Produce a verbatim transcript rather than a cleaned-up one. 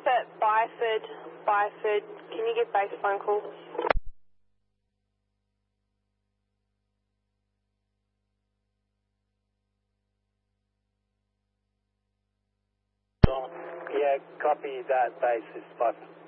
at Byford, Byford. Can you give base phone calls? Yeah, copy that, base is Byford.